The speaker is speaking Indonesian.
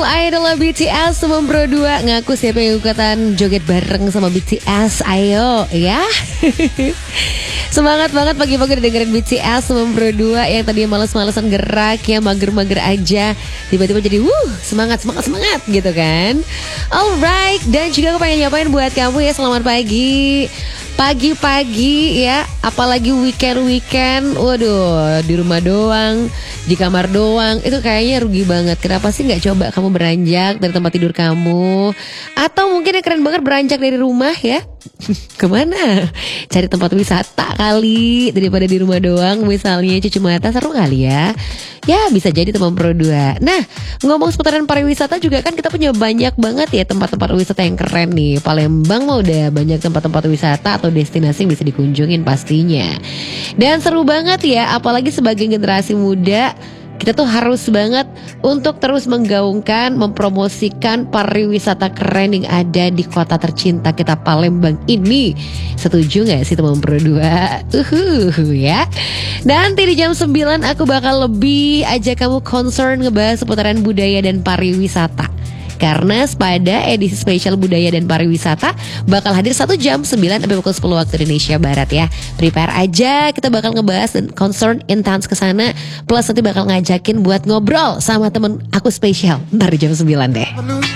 Idola BTS Pro 2 ngaku siapa yang ikutan joget bareng sama BTS. Ayo ya. Semangat banget pagi-pagi dengerin BTS Pro 2 yang tadinya males-malesan gerak ya, mager-mager aja, tiba-tiba jadi semangat gitu kan. Alright, dan juga aku pengen nyapain buat kamu ya, selamat pagi. Pagi-pagi ya, apalagi weekend, waduh, di rumah doang, di kamar doang, itu kayaknya rugi banget. Kenapa sih nggak coba kamu beranjak dari tempat tidur kamu? Atau mungkin yang keren banget beranjak dari rumah ya. Kemana? Cari tempat wisata kali, daripada di rumah doang. Misalnya cuci mata, seru kali ya. Ya bisa jadi teman Pro 2. Nah, ngomong seputaran pariwisata juga kan kita punya banyak banget ya tempat-tempat wisata yang keren nih. Palembang mah udah banyak tempat-tempat wisata atau destinasi yang bisa dikunjungin pastinya. Dan seru banget ya, apalagi sebagai generasi muda, kita tuh harus banget untuk terus menggaungkan, mempromosikan pariwisata keren yang ada di kota tercinta kita Palembang ini. Setuju gak sih teman Pro 2? Ya. Nanti di jam 9 aku bakal lebih ajak kamu concern ngebahas seputaran budaya dan pariwisata. Karena pada edisi spesial budaya dan pariwisata bakal hadir 1 jam 9 sampai pukul 10 waktu Indonesia Barat ya. Prepare aja, kita bakal ngebahas dan concern intense ke sana. Plus nanti bakal ngajakin buat ngobrol sama temen aku spesial ntar di jam 9 deh.